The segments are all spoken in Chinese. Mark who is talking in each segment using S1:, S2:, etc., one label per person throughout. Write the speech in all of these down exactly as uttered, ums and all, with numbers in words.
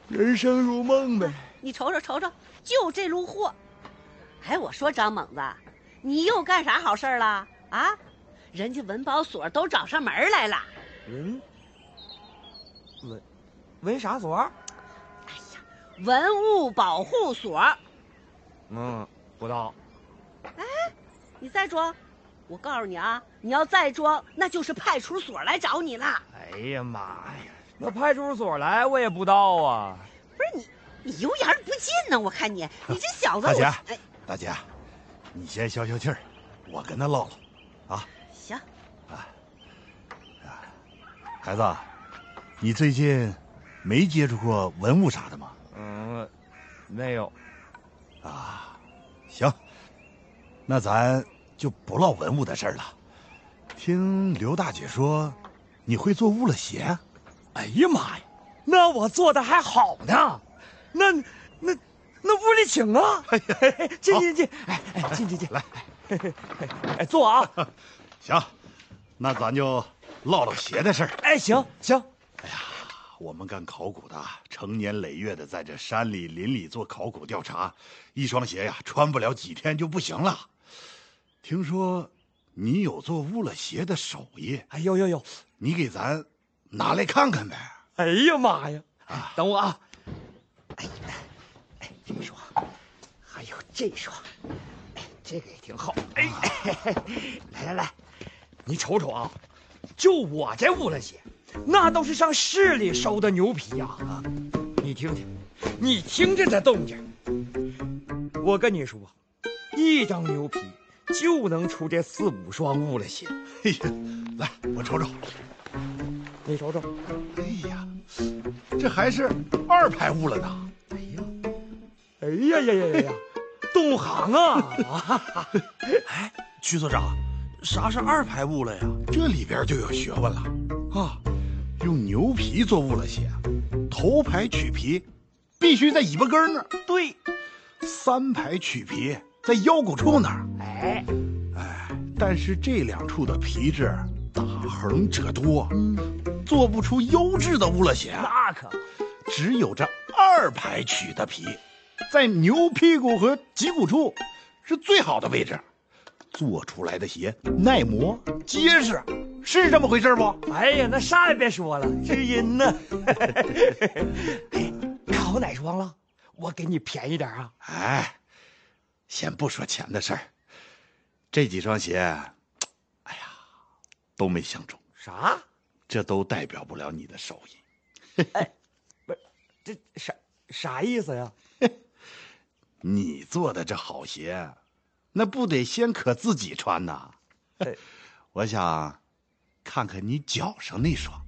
S1: 人生如梦呗。
S2: 你瞅瞅瞅瞅，就这路货。哎，我说张猛子，你又干啥好事了啊？人家文保所都找上门来了。
S1: 文文文啥所？
S2: 哎呀，文物保护所。
S1: 嗯，不知道。
S2: 哎，你再装，我告诉你啊，你要再装，那就是派出所来找你了。
S1: 哎呀妈呀，那派出所来我也不到啊。
S2: 不是你，你油盐不进呢？我看你，你这小子。
S3: 大姐，
S2: 哎，
S3: 大姐，你先消消气儿，我跟他唠唠，啊。
S2: 行。
S3: 啊，啊，孩子，你最近没接触过文物啥的吗？
S1: 嗯，没有。
S3: 啊，行，那咱就不唠文物的事儿了。听刘大姐说，你会做乌了鞋？
S1: 哎呀妈呀，那我做的还好呢。那那那屋里请啊！进进进，哎哎，进进进，
S3: 来，
S1: 哎坐啊。
S3: 行，那咱就唠唠鞋的事儿。
S1: 哎，行行。
S3: 哎呀，我们干考古的，成年累月的在这山里林里做考古调查，一双鞋呀穿不了几天就不行了。听说你有做乌了鞋的手艺？
S1: 哎呦呦呦，
S3: 你给咱拿来看看呗。
S1: 哎呀妈呀！
S3: 啊，
S1: 等我啊。哎呀，哎，这双，还有这双，哎，这个也挺好。哎，嘿嘿来来来，你瞅瞅啊，就我这乌了鞋，那都是上市里收的牛皮呀！啊，你听听，你听着这动静。我跟你说，一张牛皮就能出这四五双乌了鞋。
S3: 哎呀，来，我瞅瞅。
S1: 你瞅瞅。
S3: 哎呀，这还是二排乌了呢。
S1: 哎呀，哎呀呀呀呀呀，懂行啊！
S4: 哎，曲所长，啥是二排乌了呀？
S3: 这里边就有学问了啊！用牛皮做乌了鞋，头排取皮，必须在尾巴根那儿。
S1: 对，
S3: 三排取皮在腰骨处那儿。
S1: 哎
S3: 哎，但是这两处的皮质打横者多，嗯，做不出优质的乌了鞋。
S1: 那可
S3: 只有这二排取的皮，在牛屁股和脊骨处是最好的位置，做出来的鞋耐磨结实，是这么回事不？
S1: 哎呀，那啥也别说了，知音呢。哎，看好哪双了？我给你便宜点啊！
S3: 哎，先不说钱的事儿，这几双鞋，哎呀，都没相中。
S1: 啥？
S3: 这都代表不了你的手艺。
S1: 哎，不是，这啥啥意思呀？
S3: 你做的这好鞋，那不得先可自己穿呐？
S1: 哎，
S3: 我想看看你脚上那双。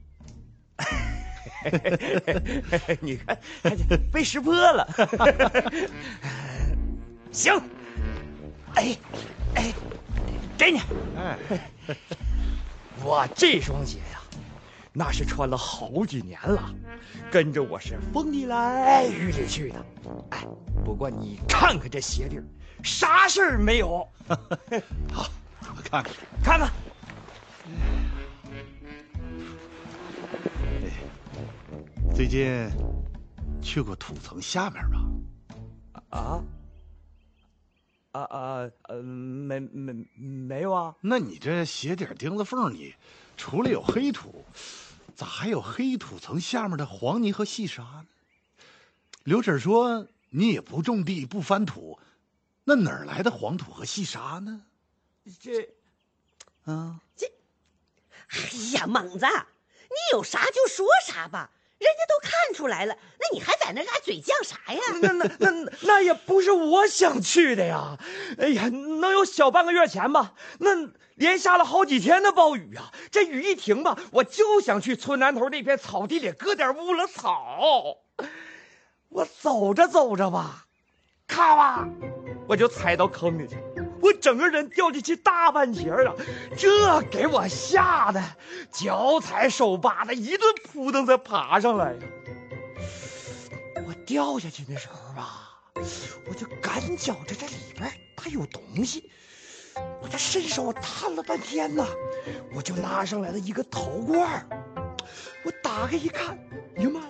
S1: 你看，被识破了。行，哎哎，给你。
S3: 哎，
S1: 我这双鞋呀，那是穿了好几年了，跟着我是风里来雨里去的。哎，不过你看看这鞋底儿，啥事儿没有。
S3: 好，我看看
S1: 看看。
S3: 哎，最近去过土层下面吧？
S1: 啊？啊啊呃，没没没有啊？
S3: 那你这鞋底钉子缝里，除了有黑土，咋还有黑土层下面的黄泥和细沙呢？刘婶说你也不种地不翻土，那哪儿来的黄土和细沙呢？
S1: 这，
S3: 啊，
S2: 这，哎呀，猛子，你有啥就说啥吧，人家都看出来了，那你还在那嘎嘴犟啥呀？
S1: 那那那那也不是我想去的呀！哎呀，能有小半个月前吧，那连下了好几天的暴雨啊，这雨一停吧，我就想去村南头那片草地里割点乌了草。我走着走着吧，咔吧，我就踩到坑里去，我整个人掉进去大半截啊！这给我吓得脚踩手扒的，一顿扑腾才爬上来呀！我掉下去的时候吧，我就感觉着这里边它有东西，我这伸手探了半天呐，我就拿上来了一个陶罐，我打开一看，呀妈，